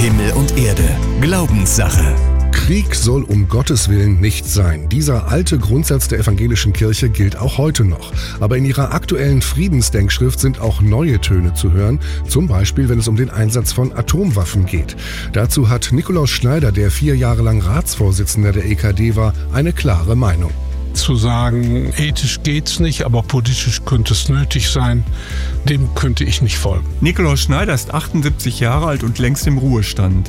Himmel und Erde. Glaubenssache. Krieg soll um Gottes Willen nicht sein. Dieser alte Grundsatz der evangelischen Kirche gilt auch heute noch. Aber in ihrer aktuellen Friedensdenkschrift sind auch neue Töne zu hören, zum Beispiel wenn es um den Einsatz von Atomwaffen geht. Dazu hat Nikolaus Schneider, der 4 Jahre lang Ratsvorsitzender der EKD war, eine klare Meinung. Zu sagen, ethisch geht's nicht, aber politisch könnte es nötig sein, dem könnte ich nicht folgen. Nikolaus Schneider ist 78 Jahre alt und längst im Ruhestand.